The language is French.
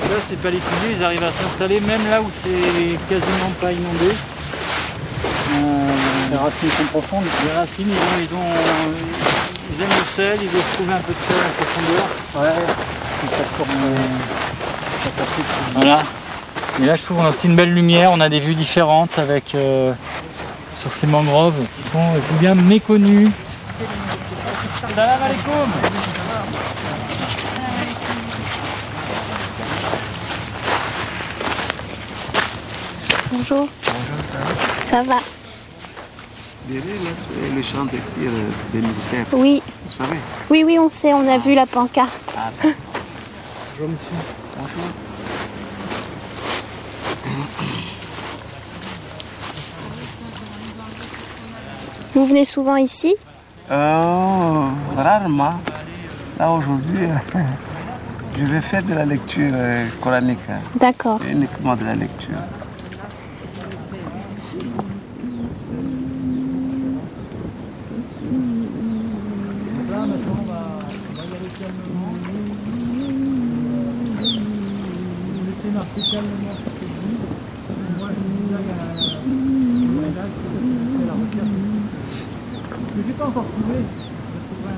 Là, ces palétuviers, ils arrivent à s'installer même là où c'est quasiment pas inondé. Les racines sont profondes. Les racines, ils aiment le sel, ils doivent trouver un peu de sel en profondeur. Ouais, ça tourne. Voilà. Et là, je trouve qu'on a aussi une belle lumière, on a des vues différentes avec sur ces mangroves qui sont bien méconnues. Salam alaikum. Bonjour. Bonjour, Ça va? derrière là, c'est le champ de tir des militaires. Oui. Vous savez? Oui, on sait, on a vu la pancarte. Ah, Bonjour monsieur. bonjour. Vous venez souvent ici? Rarement. Là aujourd'hui, je vais faire de la lecture coranique. D'accord. Uniquement de la lecture. Je n'ai pas encore trouvé.